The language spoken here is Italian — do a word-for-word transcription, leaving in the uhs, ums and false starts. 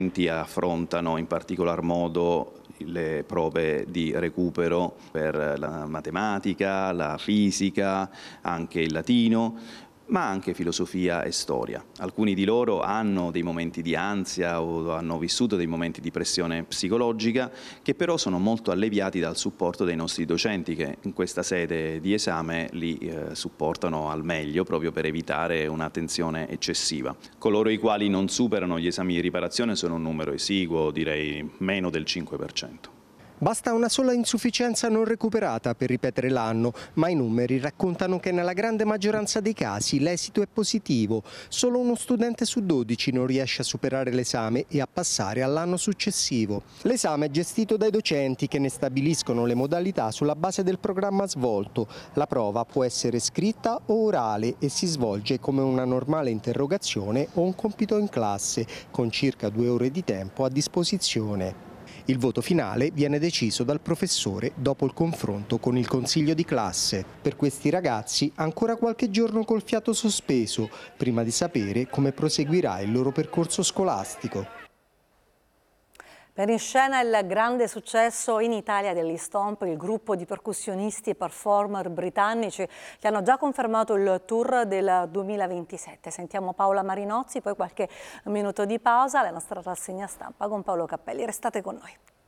Affrontano in particolar modo le prove di recupero per la matematica, la fisica, anche il latino, ma anche filosofia e storia. Alcuni di loro hanno dei momenti di ansia o hanno vissuto dei momenti di pressione psicologica che però sono molto alleviati dal supporto dei nostri docenti che in questa sede di esame li eh, supportano al meglio proprio per evitare una tensione eccessiva. Coloro i quali non superano gli esami di riparazione sono un numero esiguo, direi meno del cinque per cento. Basta una sola insufficienza non recuperata per ripetere l'anno, ma i numeri raccontano che nella grande maggioranza dei casi l'esito è positivo. Solo uno studente su dodici non riesce a superare l'esame e a passare all'anno successivo. L'esame è gestito dai docenti che ne stabiliscono le modalità sulla base del programma svolto. La prova può essere scritta o orale e si svolge come una normale interrogazione o un compito in classe, con circa due ore di tempo a disposizione. Il voto finale viene deciso dal professore dopo il confronto con il consiglio di classe. Per questi ragazzi ancora qualche giorno col fiato sospeso, prima di sapere come proseguirà il loro percorso scolastico. Per in scena il grande successo in Italia degli Stomp, il gruppo di percussionisti e performer britannici che hanno già confermato il tour del duemilaventisette. Sentiamo Paola Marinozzi, poi qualche minuto di pausa, la nostra rassegna stampa con Paolo Cappelli. Restate con noi.